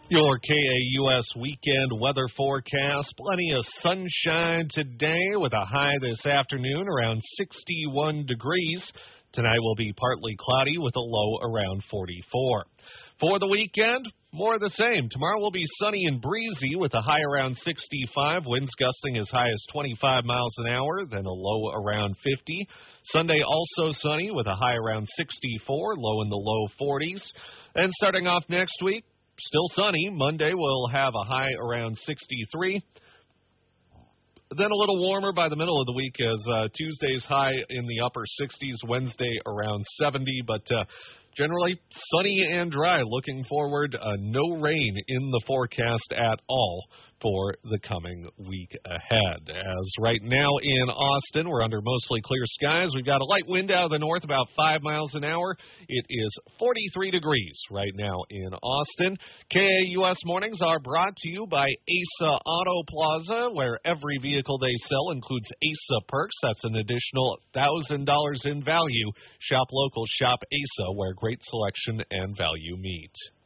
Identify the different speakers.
Speaker 1: Your KAUS weekend weather forecast. Plenty of sunshine today with a high this afternoon around 61 degrees. Tonight will be partly cloudy with a low around 44. For the weekend, more of the same. Tomorrow will be sunny and breezy with a high around 65. Winds gusting as high as 25 miles an hour, then a low around 50. Sunday also sunny with a high around 64, low in the low 40s. And starting off next week, still sunny. Monday will have a high around 63. Then a little warmer by the middle of the week as Tuesday's high in the upper 60s, Wednesday around 70. But generally sunny and dry. Looking forward, no rain in the forecast at all for the coming week ahead. As right now in Austin, we're under mostly clear skies. We've got a light wind out of the north about 5 miles an hour. It is 43 degrees right now in Austin. KAUS Mornings are brought to you by ASA Auto Plaza, where every vehicle they sell includes ASA perks. That's an additional $1,000 in value. Shop local, shop ASA, where great selection and value meet.